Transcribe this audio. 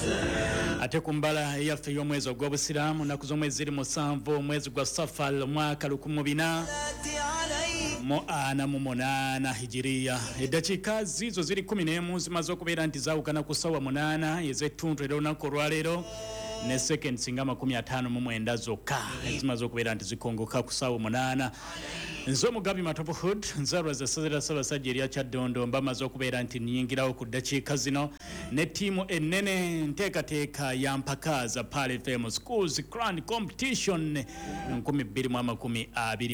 ate kumbala yaffe y'omwezi ogw'obusiraamu naku z'omwezi ziri 7 omwezi gwa Safar omwaka 1448 hijiriya. Eddakiika zizo ziri 11 zimaze okubeera nti zaawukana ku ssaawa 8 ez'ettuntu olw'olunaku olwaleero ne seconds nga 59 zokka zimaze okubeera nti zikongoka ku ssaawa 8. Nze Mugabi Matovu Hood nzalwa za Sazira Ssaabasajja erya Kyaddondo mbamaze okubeera nti nnyingirawo ku ddakiika zino ne ttiimu ennene nteekateeka ya mpaka za Pal FM Schools Grand Competition 2020.